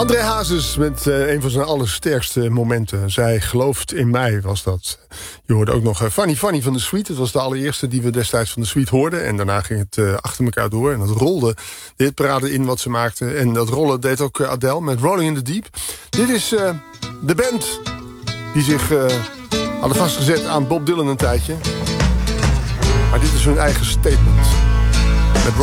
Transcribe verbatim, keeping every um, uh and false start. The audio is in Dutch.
André Hazes met uh, een van zijn allersterkste momenten. Zij gelooft in mij, was dat. Je hoorde ook nog uh, Funny Funny van de Sweet. Het was de allereerste die we destijds van de Sweet hoorden. En daarna ging het uh, achter elkaar door. En dat rolde de hitparade in wat ze maakten. En dat rollen deed ook uh, Adele met Rolling in the Deep. Dit is uh, de band die zich uh, hadden vastgezet aan Bob Dylan een tijdje. Maar dit is hun eigen statement.